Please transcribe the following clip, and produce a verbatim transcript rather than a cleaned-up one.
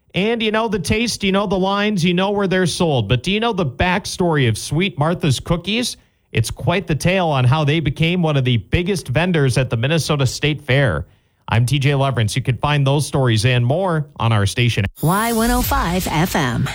And you know the taste, you know the lines, you know where they're sold. But do you know the backstory of Sweet Martha's Cookies? It's quite the tale on how they became one of the biggest vendors at the Minnesota State Fair. I'm T J Leverance. You can find those stories and more on our station. Y one oh five F M.